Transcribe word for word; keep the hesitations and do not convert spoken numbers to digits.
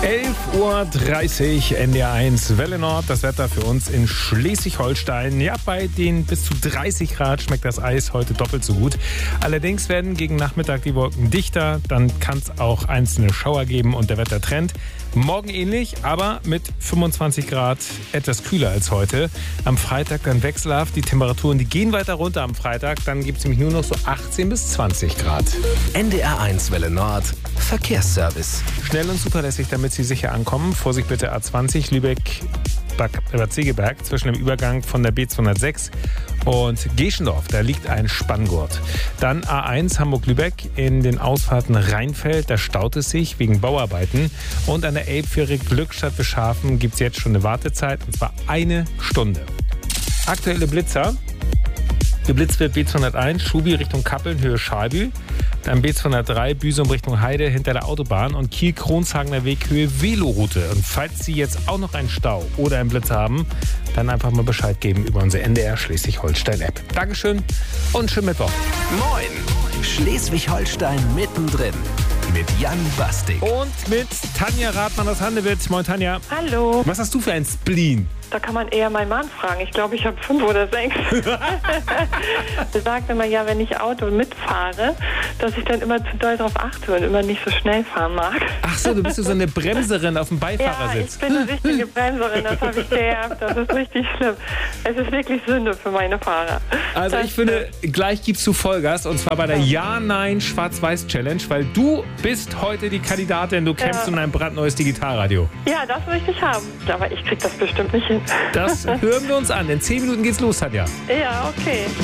elf Uhr dreißig, N D R eins, Welle Nord. Das Wetter für uns in Schleswig-Holstein. Ja, bei den bis zu dreißig Grad schmeckt das Eis heute doppelt so gut. Allerdings werden gegen Nachmittag die Wolken dichter. Dann kann es auch einzelne Schauer geben und der Wettertrend morgen ähnlich, aber mit fünfundzwanzig Grad etwas kühler als heute. Am Freitag dann wechselhaft. Die Temperaturen, die gehen weiter runter am Freitag. Dann gibt es nämlich nur noch so achtzehn bis zwanzig Grad. N D R eins Welle Nord. Verkehrsservice. Schnell und zuverlässig, damit Sie sicher ankommen. Vorsicht bitte A zwanzig, Lübeck, Bad Segeberg, zwischen dem Übergang von der B zweihundertsechs und Geschendorf. Da liegt ein Spanngurt. Dann A eins Hamburg-Lübeck in den Ausfahrten Rheinfeld. Da staut es sich wegen Bauarbeiten. Und an der Elbfähre Glückstadt Beschafen gibt es jetzt schon eine Wartezeit, und zwar eine Stunde. Aktuelle Blitzer. Geblitzt wird B zweihunderteins, Schubi Richtung Kappeln, Höhe Schalbühl. Dann B zweihundertdrei, Büsum Richtung Heide hinter der Autobahn und Kiel-Kronshagener Weg, Höhe Veloroute. Und falls Sie jetzt auch noch einen Stau oder einen Blitz haben, dann einfach mal Bescheid geben über unsere N D R Schleswig-Holstein-App. Dankeschön und schönen Mittwoch. Moin! Schleswig-Holstein mittendrin. Mit Jan Bastik. Und mit Tanja Rathmann aus Handewitt. Moin Tanja. Hallo. Was hast du für ein Spleen? Da kann man eher meinen Mann fragen. Ich glaube, ich habe fünf oder sechs. Er sagt immer, ja, wenn ich Auto mitfahre, dass ich dann immer zu doll drauf achte und immer nicht so schnell fahren mag. Ach so, du bist so eine Bremserin auf dem Ja, Beifahrersitz. ich bin eine richtige Bremserin, das habe ich geerbt. Das ist richtig schlimm. Es ist wirklich Sünde für meine Fahrer. Also Das ich finde, gleich gibst du Vollgas, und zwar bei der Ja-Nein-Schwarz-Weiß-Challenge, weil du bist heute die Kandidatin, du kämpfst Ja. um ein brandneues Digitalradio. Ja, das möchte ich haben. Aber ich krieg das bestimmt nicht hin. Das hören wir uns an. In zehn Minuten geht's los, Tanja. Ja, okay.